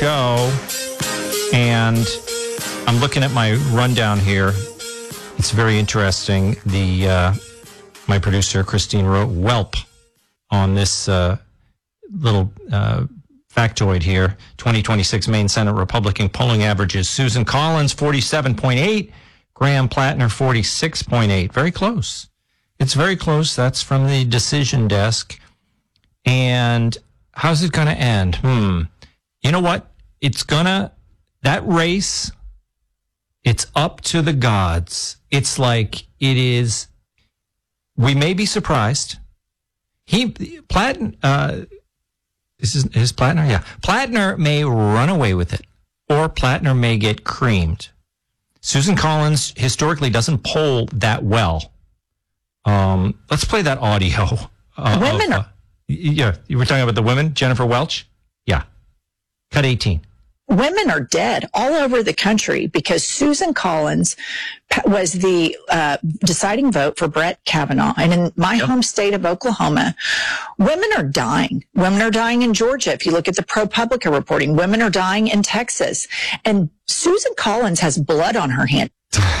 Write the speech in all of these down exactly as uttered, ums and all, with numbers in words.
go. And I'm looking at my rundown here. It's very interesting. The uh, my producer, Christine, wrote whelp on this uh, little uh, factoid here. twenty twenty-six Maine Senate Republican polling averages. Susan Collins, forty-seven point eight. Graham Plattner, forty-six point eight. Very close. It's very close. That's from the decision desk. And how's it going to end? Hmm. You know what? It's going to, that race, it's up to the gods. It's like it is, we may be surprised. He, Plattner, uh, this is his Plattner? Yeah. Plattner may run away with it, or Plattner may get creamed. Susan Collins historically doesn't poll that well. Um, let's play that audio. Uh, women of, uh, are... Yeah, you were talking about the women? Jennifer Welch? Yeah. Cut eighteen. Women are dead all over the country because Susan Collins was the uh, deciding vote for Brett Kavanaugh. And in my yep. home state of Oklahoma, women are dying. Women are dying in Georgia. If you look at the ProPublica reporting, women are dying in Texas. And Susan Collins has blood on her hand.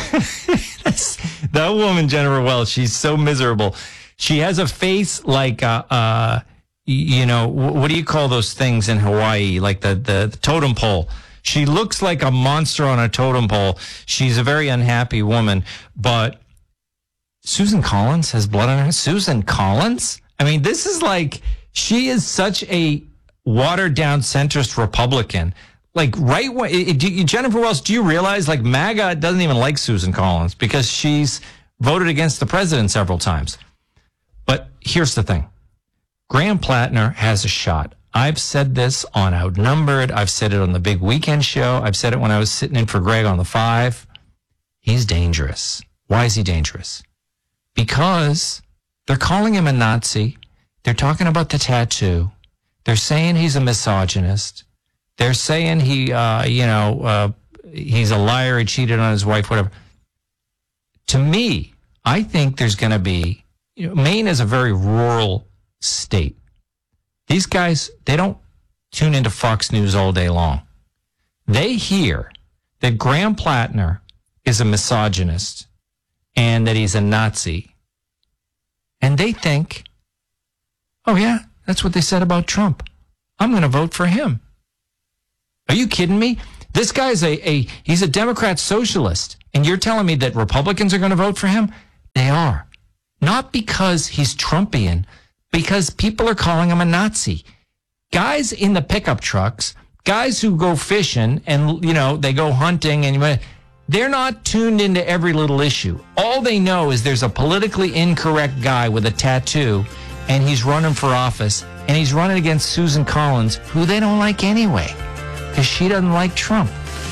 That woman, Jennifer Welch, she's so miserable. She has a face like, uh, uh, you know, what do you call those things in Hawaii? Like the, the, the totem pole. She looks like a monster on a totem pole. She's a very unhappy woman. But Susan Collins has blood on her. Susan Collins? I mean, this is like, she is such a watered down centrist Republican. Like, right when, it, it, Jennifer Welch, do you realize, like, MAGA doesn't even like Susan Collins because she's voted against the president several times. But here's the thing. Graham Plattner has a shot. I've said this on Outnumbered. I've said it on the Big Weekend Show. I've said it when I was sitting in for Greg on the Five. He's dangerous. Why is he dangerous? Because they're calling him a Nazi. They're talking about the tattoo. They're saying he's a misogynist. They're saying he, uh, you know, uh, he's a liar. He cheated on his wife, whatever. To me, I think there's going to be, you know, Maine is a very rural state. These guys, they don't tune into Fox News all day long. They hear that Graham Plattner is a misogynist and that he's a Nazi. And they think, oh yeah, that's what they said about Trump. I'm going to vote for him. Are you kidding me? This guy's a, a, he's a Democrat socialist. And you're telling me that Republicans are going to vote for him? They are. Not because he's Trumpian, because people are calling him a Nazi. Guys in the pickup trucks, guys who go fishing and, you know, they go hunting and they're not tuned into every little issue. All they know is there's a politically incorrect guy with a tattoo and he's running for office and he's running against Susan Collins, who they don't like anyway, because she doesn't like Trump.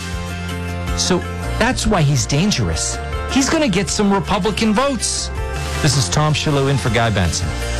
So that's why he's dangerous. He's going to get some Republican votes. This is Tom Shalhoub in for Guy Benson.